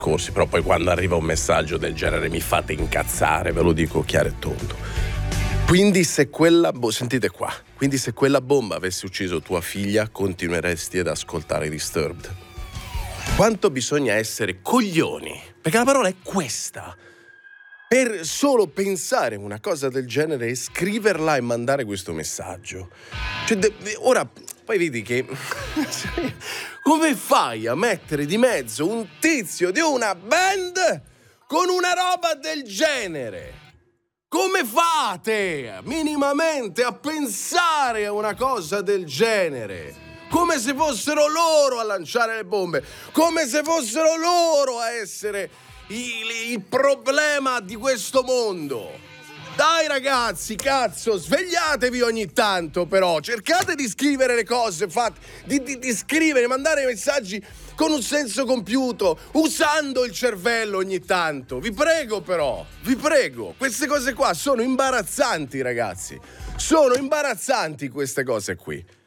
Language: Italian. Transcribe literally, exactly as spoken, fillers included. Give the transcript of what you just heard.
corsi, però poi quando arriva un messaggio del genere mi fate incazzare, ve lo dico chiaro e tondo. Quindi se quella bo- sentite qua, quindi se quella bomba avesse ucciso tua figlia, continueresti ad ascoltare Disturbed? Quanto bisogna essere coglioni, perché la parola è questa, per solo pensare una cosa del genere e scriverla e mandare questo messaggio. Cioè, de- ora, poi vedi che come fai a mettere di mezzo un tizio di una band con una roba del genere? Come fate minimamente a pensare a una cosa del genere? Come se fossero loro a lanciare le bombe, come se fossero loro a essere il, il problema di questo mondo. Dai ragazzi, cazzo, svegliatevi ogni tanto però, cercate di scrivere le cose, fate, di, di, di scrivere, mandare messaggi con un senso compiuto, usando il cervello ogni tanto, vi prego però, vi prego, queste cose qua sono imbarazzanti ragazzi, sono imbarazzanti queste cose qui.